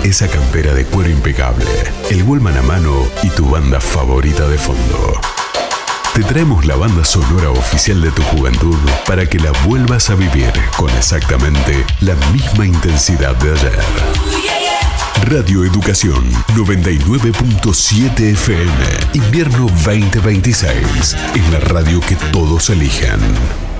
esa campera de cuero impecable, el Walkman a mano y tu banda favorita de fondo. Te traemos la banda sonora oficial de tu juventud para que la vuelvas a vivir con exactamente la misma intensidad de ayer. Radio Educación 99.7 FM, invierno 2026, es la radio que todos eligen.